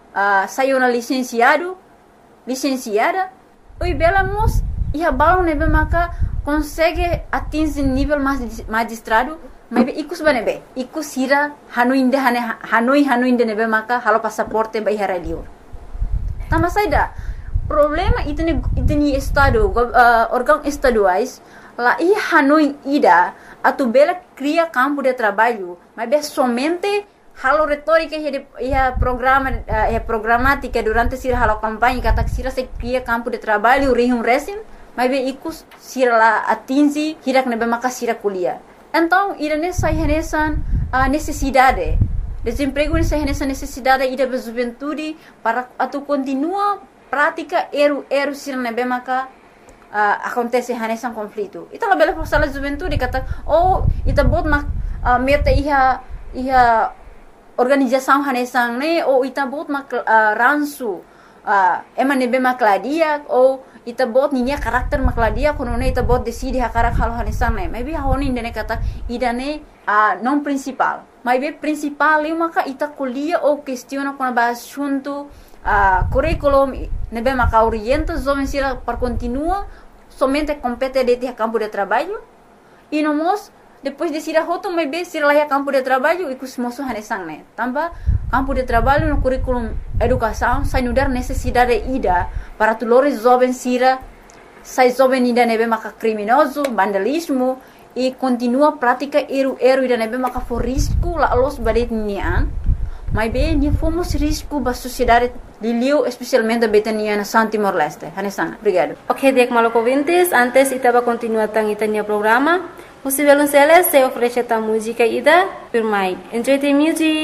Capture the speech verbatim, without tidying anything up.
uh, saiu na licenciado, licenciada, e belamos e a bala nebe maka consegue atingir nível mais magistrado, mas ikus banebe, ikus hira hanuinde hane hanoi hanuinde nebe maka halo passaporte bai haralior. Tama saida. Problema itene itene estado uh, órgão estaduais lá e hanoi ida a tu bela cria campo de trabalho, mas be somente halo retórica e a programa e a programática durante sira halo campanha kata sira se cria campo de trabalho rihum resim, mas be ikus sira lá atingi hirak nebe maka sira kuliah. Então irane sai renesan a necessidade desemprego nessa nessa necessidade ida be juventude para atu continua prática eru eru sira nebe maka uh, acontece nesse conflito. Ita la bela força da juventude kata oh ita bot mak uh, meta iha iha organização hanesang ne ou ita bot mak uh, ransu uh, ema nebe makladia ou ita bot ninya karakter makladia kono ne ita bot decide ha karak halo hanesang ne maybe honi indene kata ida ne uh, non principal maybe principal e maka ita kuliah ou questiona com ba assunto Uh, curriculum nebe maka orienta jovem sira para continua somente compete de ter campo de trabalho e no mos depois de sira roto mais bem sira lá campo de trabalho e que os moços hanesang né tamba campo de trabalho no curriculum educação sai no dar necessidade ida para tulores jovem sira sai jovem ida nebe maka criminoso vandalismo e continua prática eru eru ida nebe maka for risco lá los badet nian mas bem, nós fomos risco para a sociedade de Liu, especialmente a Betania na São Timor-Leste. Hanesana, obrigado. Ok, Diek Malok ouvintes, antes itaba continuar tang itanya programa, o Violonceles se oferece a música ida, por mai. Enjoy the music!